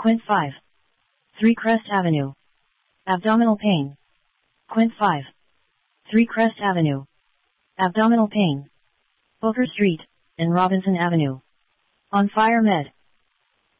Quint 5. 3 Crest Avenue. Abdominal pain. Quint 5. 3 Crest Avenue. Abdominal pain. Booker Street, and Robinson Avenue. On Fire Med.